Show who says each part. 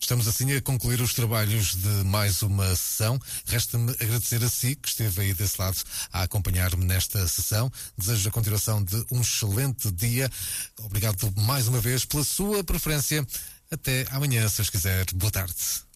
Speaker 1: Estamos assim a concluir os trabalhos de mais uma sessão. Resta-me agradecer a si que esteve aí desse lado a acompanhar-me nesta sessão. Desejo a continuação de um excelente dia. Obrigado mais uma vez pela sua preferência. Até amanhã, se os quiser. Boa tarde.